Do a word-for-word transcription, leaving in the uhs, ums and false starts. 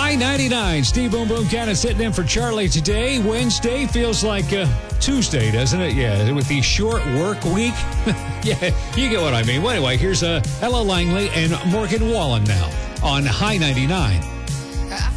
High ninety-nine. Steve Boom Boom kind of sitting in for Charlie today. Wednesday feels like uh, Tuesday, doesn't it? Yeah, with the short work week. Yeah, you get what I mean. Well, anyway, here's uh, Ella Langley and Morgan Wallen now on High ninety-nine.